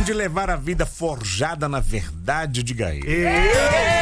de levar a vida forjada na verdade, diga aí.